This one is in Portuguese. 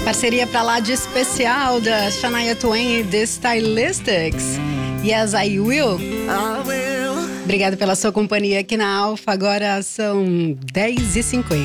Parceria pra lá de especial da Shania Twain e The Stylistics. Yes, I Will. Obrigada pela sua companhia aqui na Alfa. Agora são 10h50.